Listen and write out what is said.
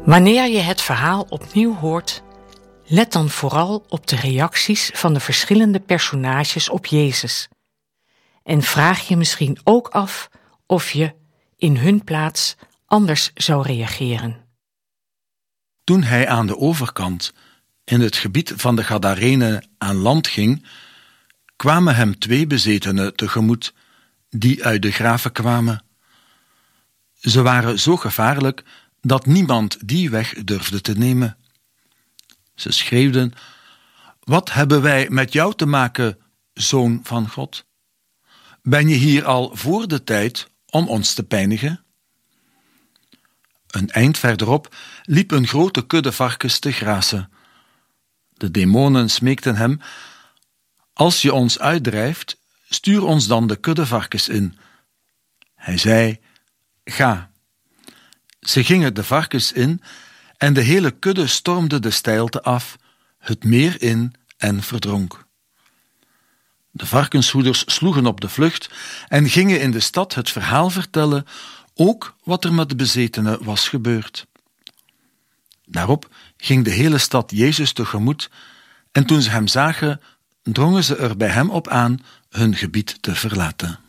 Wanneer je het verhaal opnieuw hoort, let dan vooral op de reacties van de verschillende personages op Jezus. En vraag je misschien ook af of je in hun plaats anders zou reageren. Toen hij aan de overkant, in het gebied van de Gadarenen, aan land ging, kwamen hem 2 bezetenen tegemoet, die uit de graven kwamen. Ze waren zo gevaarlijk dat niemand die weg durfde te nemen. Ze schreeuwden: "Wat hebben wij met jou te maken, Zoon van God? Ben je hier al voor de tijd om ons te pijnigen?" Een eind verderop liep een grote kudde varkens te grazen. De demonen smeekten hem: "Als je ons uitdrijft, stuur ons dan de kudde varkens in." Hij zei: "Ga." Ze gingen de varkens in en de hele kudde stormde de steilte af, het meer in en verdronk. De varkenshoeders sloegen op de vlucht en gingen in de stad het verhaal vertellen, ook wat er met de bezetenen was gebeurd. Daarop ging de hele stad Jezus tegemoet en toen ze hem zagen, drongen ze er bij hem op aan hun gebied te verlaten.